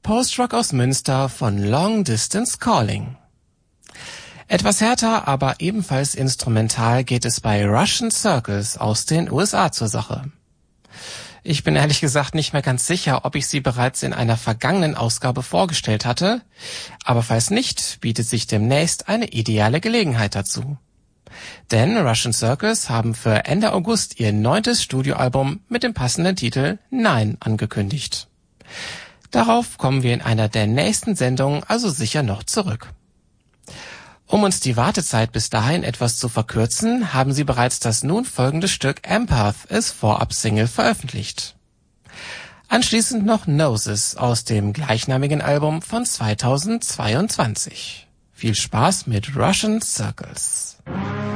Post-Rock aus Münster von Long Distance Calling. Etwas härter, aber ebenfalls instrumental geht es bei Russian Circus aus den USA zur Sache. Ich bin ehrlich gesagt nicht mehr ganz sicher, ob ich sie bereits in einer vergangenen Ausgabe vorgestellt hatte, aber falls nicht, bietet sich demnächst eine ideale Gelegenheit dazu. Denn Russian Circus haben für Ende August ihr 9. Studioalbum mit dem passenden Titel Nein angekündigt. Darauf kommen wir in einer der nächsten Sendungen also sicher noch zurück. Um uns die Wartezeit bis dahin etwas zu verkürzen, haben sie bereits das nun folgende Stück Empath als Vorab-Single veröffentlicht. Anschließend noch Noses aus dem gleichnamigen Album von 2022. Viel Spaß mit Russian Circus.